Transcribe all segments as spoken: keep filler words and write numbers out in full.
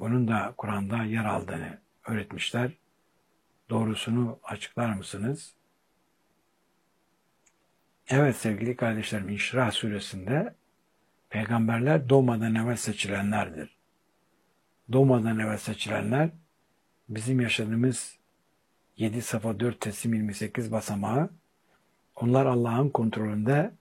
Bunun da Kur'an'da yer aldığını öğretmişler. Doğrusunu açıklar mısınız? Evet sevgili kardeşlerim, İnşirah suresinde peygamberler doğmadan evvel seçilenlerdir. Doğmadan evvel seçilenler bizim yaşadığımız yedi safa dört teslim yirmi sekiz basamağı, onlar Allah'ın kontrolünde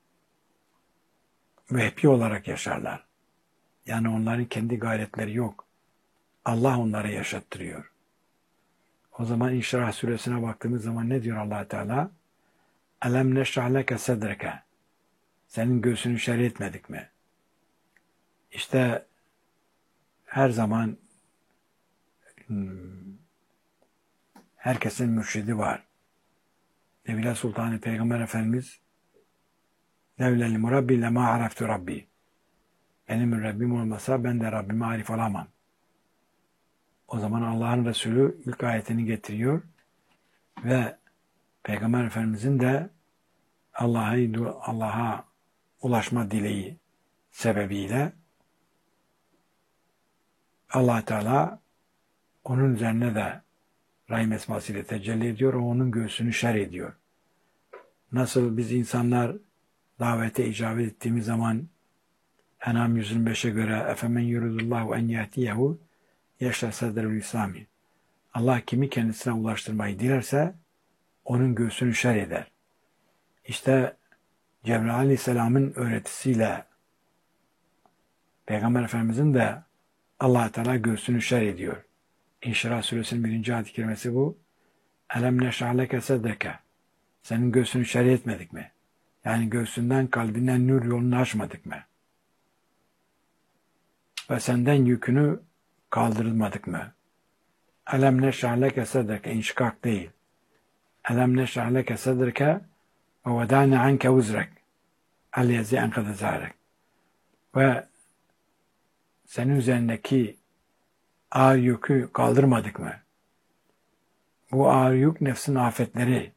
vehbi olarak yaşarlar. Yani onların kendi gayretleri yok. Allah onları yaşattırıyor. O zaman İnşirah suresine baktığımız zaman ne diyor Allah Teala? Elem neşrah leke sedreke. Senin göğsünü şerh etmedik mi? İşte her zaman hmm, herkesin mürşidi var. Nebiler Sultanı Peygamber Efendimiz Levlel murabbi lema araftu rabbi. Benim Rabbim olmasa ben de Rabbime arif olamam. O zaman Allah'ın Resulü ilk ayetini getiriyor ve Peygamber Efendimizin de Allah'a Allah'a ulaşma dileği sebebiyle Allah Teala onun üzerine de Rahim esmasıyla tecelli ediyor. O onun göğsünü şerh ediyor. Nasıl biz insanlar davete icabet ettiğimiz zaman En'am yüz yirmi beşe göre efemen yuridullahu en yatiyehu yeşrah sadrul İslami. Allah kimi kendisine ulaştırmayı dilerse onun göğsünü şerh eder. İşte Cebrail Aleyhisselam'ın öğretisiyle Peygamber Efendimizin de Allah Teala göğsünü şerh ediyor. İnşirah suresinin birinci ayet-i kerimesi bu. Elem neşrah leke sedreke. Senin göğsünü şerh etmedik mi? Yani göğsünden kalbinden nur yolunu açmadık mı? Ve senden yükünü kaldırmadık mı? Elem neşrah leke sedreke. İnşikak değil. Elem neşrah leke sedreke ve vedâne anke vizrek. Ellezî enkede zârek. Ve senin üzerindeki ağır yükü kaldırmadık mı? Bu ağır yük nefsin afetleri.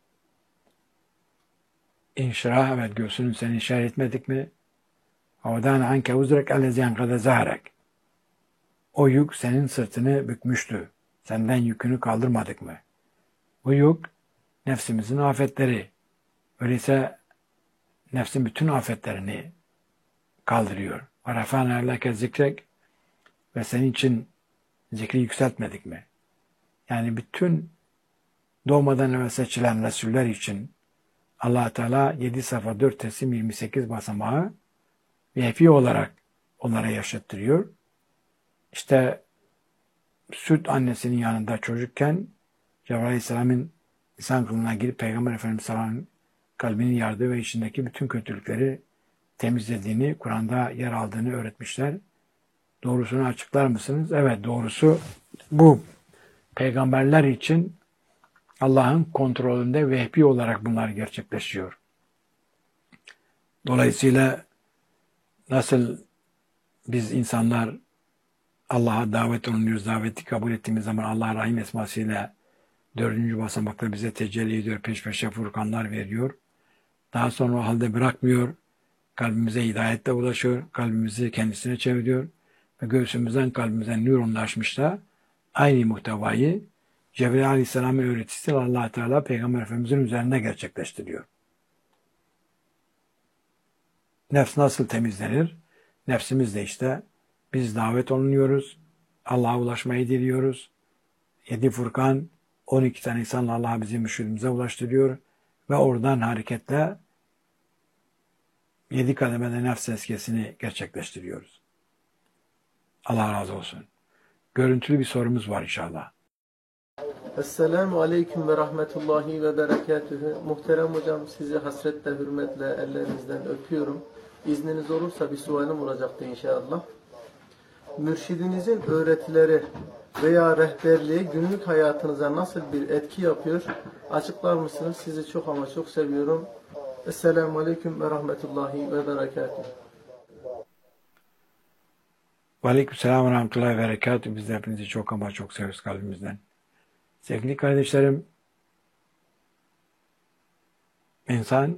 İnşirah, evet, göğsünün seni şerh etmedik mi? Havdan anke uzrek ellezî enkede zârek. O yük senin sırtını bükmüştü. Senden yükünü kaldırmadık mı? Bu yük nefsimizin afetleri. Öyleyse nefsin bütün afetlerini kaldırıyor. وَرَفَعْنَا لَكَ zikrek. Ve senin için zikri yükseltmedik mi? Yani bütün doğmadan evvel seçilen Resuller için Allah Teala yedi safa dört teslim yirmi sekiz basamağı vehbi olarak onlara yaşattırıyor. İşte süt annesinin yanında çocukken Cebrail Aleyhisselam'ın insan kılığına girip Peygamber Efendimiz Sallallahu kalbini yardığı ve içindeki bütün kötülükleri temizlediğini, Kur'an'da yer aldığını öğretmişler. Doğrusunu açıklar mısınız? Evet, doğrusu bu. Peygamberler için Allah'ın kontrolünde vehbi olarak bunlar gerçekleşiyor. Dolayısıyla nasıl biz insanlar Allah'a davet olunuyoruz, daveti kabul ettiğimiz zaman Allah Rahim esmasıyla dördüncü basamakta bize tecelli ediyor, peş peşe furkanlar veriyor. Daha sonra o halde bırakmıyor, kalbimize hidayetle ulaşıyor, kalbimizi kendisine çeviriyor ve göğsümüzden kalbimizden nüronlaşmış da aynı muhtevayı Cebrail Aleyhisselam'ın öğretisiyle Allah Teala Peygamber Efendimiz'in üzerinde gerçekleştiriyor. Nefs nasıl temizlenir? Nefsimiz de işte biz davet olunuyoruz, Allah'a ulaşmayı diliyoruz. Yedi Furkan, on iki tane insanla Allah bizi mürşidimize ulaştırıyor ve oradan hareketle yedi kademede nefs tezkiyesini gerçekleştiriyoruz. Allah razı olsun. Görüntülü bir sorumuz var inşallah. Esselamu Aleyküm ve Rahmetullahi ve Berekatühü. Muhterem hocam, sizi hasretle, hürmetle ellerinizden öpüyorum. İzniniz olursa bir sualim olacaktı inşallah. Mürşidinizin öğretileri veya rehberliği günlük hayatınıza nasıl bir etki yapıyor? Açıklar mısınız? Sizi çok ama çok seviyorum. Esselamu Aleyküm ve Rahmetullahi ve Berekatühü. Ve Aleykümselam ve Rahmetullahi ve Berekatühü. Biz de hepinizi çok ama çok seviyoruz kalbimizden. Sevgili kardeşlerim, insan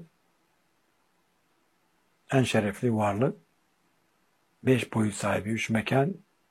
en şerefli varlık, beş boyut sahibi, üç mekan